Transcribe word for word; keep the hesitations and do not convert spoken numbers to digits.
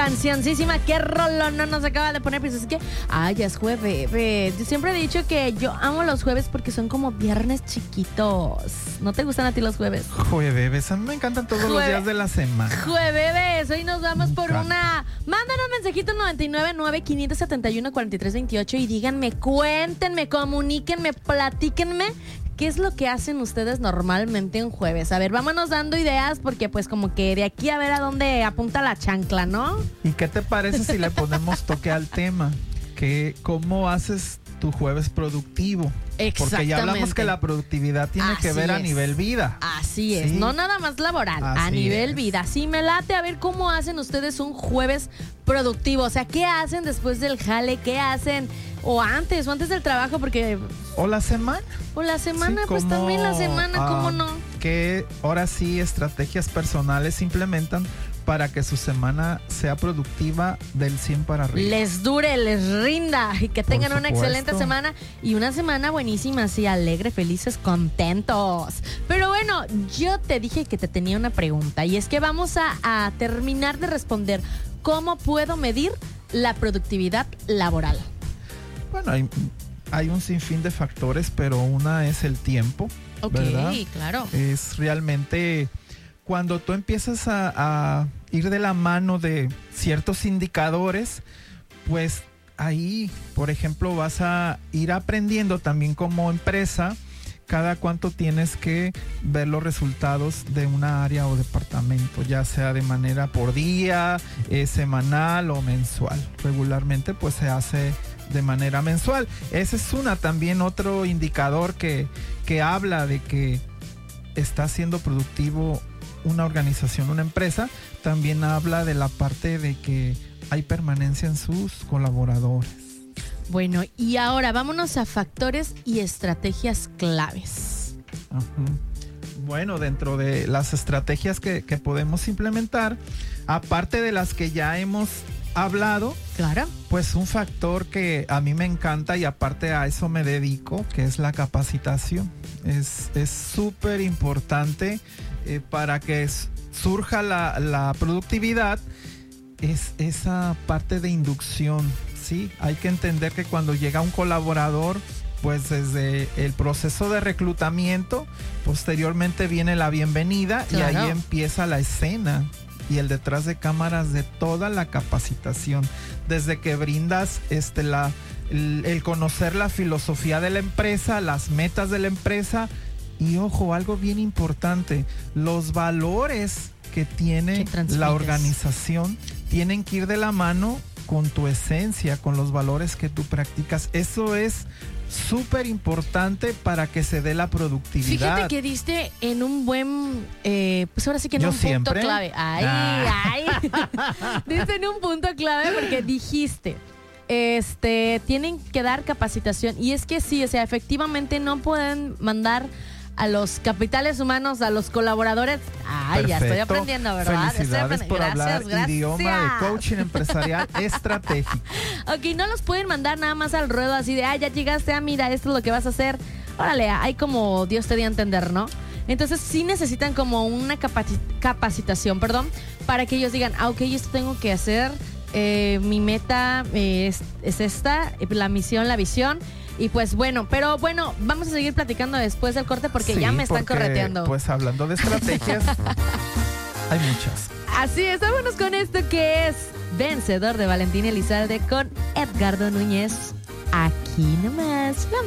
cancioncísima, qué rolón no nos acaba de poner, pues es que, ay, ya es jueves. Yo siempre he dicho que yo amo los jueves porque son como viernes chiquitos. ¿No te gustan a ti los jueves? Jueves, a mí me encantan todos Jueves. los días de la semana. Jueves, hoy nos vamos por encanta. una... Mándanos mensajito noventa y nueve nueve, quinientos setenta y uno, cuarenta y tres veintiocho y díganme, cuéntenme, comuníquenme, platíquenme. ¿Qué es lo que hacen ustedes normalmente en jueves? A ver, vámonos dando ideas porque pues como que de aquí a ver a dónde apunta la chancla, ¿no? ¿Y qué te parece si le ponemos toque al tema? Que ¿cómo haces tu jueves productivo? Porque ya hablamos que la productividad tiene Así que ver a es. nivel vida. Así es, Sí. no nada más laboral, a Así nivel es. vida. Sí, me late a ver cómo hacen ustedes un jueves productivo. O sea, ¿qué hacen después del jale? ¿Qué hacen? O antes, o antes del trabajo, porque... ¿O la semana? O la semana, Sí, pues ¿cómo, también la semana, ah, ¿cómo no? Que ahora sí estrategias personales implementan para que su semana sea productiva del cien para arriba. Les dure, les rinda y que tengan una supuesto. excelente semana y una semana buenísima, así alegre, felices, contentos. Pero bueno, yo te dije que te tenía una pregunta y es que vamos a, a terminar de responder cómo puedo medir la productividad laboral. Bueno, hay, hay un sinfín de factores, pero una es el tiempo, Ok, ¿verdad? claro. Es realmente cuando tú empiezas a, a ir de la mano de ciertos indicadores, pues ahí, por ejemplo, vas a ir aprendiendo también como empresa cada cuánto tienes que ver los resultados de una área o departamento, ya sea de manera por día, eh, semanal o mensual. Regularmente pues se hace de manera mensual. Ese es una también otro indicador que, que habla de que está siendo productivo una organización, una empresa. También habla de la parte de que hay permanencia en sus colaboradores. Bueno, y ahora vámonos a factores y estrategias claves. Ajá. Bueno, dentro de las estrategias que, que podemos implementar, aparte de las que ya hemos hablado, Claro. pues un factor que a mí me encanta y aparte a eso me dedico, que es la capacitación. Es es súper importante eh, para que s- surja la, la productividad, es esa parte de inducción, ¿sí? Hay que entender que cuando llega un colaborador, pues desde el proceso de reclutamiento, posteriormente viene la bienvenida. Claro. Y ahí empieza la escena y el detrás de cámaras de toda la capacitación, desde que brindas este la el, el conocer la filosofía de la empresa, las metas de la empresa y ojo, algo bien importante, los valores que tiene Que transmites. la organización tienen que ir de la mano con tu esencia, con los valores que tú practicas. Eso es súper importante para que se dé la productividad. Fíjate que diste en un buen, eh, pues ahora sí que en Yo un siempre. punto clave. Ay, Ah. ay. Diste en un punto clave porque dijiste, este, tienen que dar capacitación. Y es que sí, o sea, efectivamente no pueden mandar a los capitales humanos, a los colaboradores. Ay, ya estoy Perfecto. aprendiendo, ¿verdad? Estoy Felicidades aprendiendo. por Gracias, hablar gracias. idioma de coaching empresarial estratégico. Ok, no los pueden mandar nada más al ruedo así de, ah, ya llegaste, ah, mira, esto es lo que vas a hacer. Órale, hay como Dios te dio a entender, ¿no? Entonces sí necesitan como una capaci- capacitación, perdón, para que ellos digan, ah, ok, esto tengo que hacer, eh, mi meta eh, es, es esta, eh, la misión, la visión. Y pues bueno, pero bueno, vamos a seguir platicando después del corte porque Sí, ya me están porque, correteando. Pues hablando de estrategias, hay muchas. Así es, vámonos con esto que es Vencedor de Valentín Elizalde con Edgardo Núñez. Aquí nomás, la